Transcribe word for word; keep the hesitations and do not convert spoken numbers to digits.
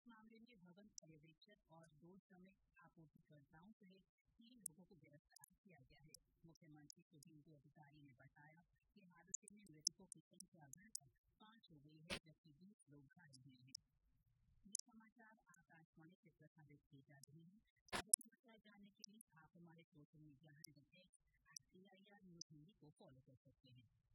इस मामले में भवन पर्यवेक्षक और दो श्रमिक आपूर्तिकर्ताओं सहित तीन लोगों को गिरफ्तार किया गया है। मुख्यमंत्री सुवेंदु अधिकारी ने बताया कि हादसे में मृतकों की संख्या बढ़कर पांच हो गई है, जबकि बीस लोग घायल हुए हैं। ये समाचार आकाशवाणी से प्रसारित किए जा रहे हैं। ताजा समाचार जानने के लिए आप हमारे social media handle x eight AIR news Hindi को फॉलो कर सकते हैं।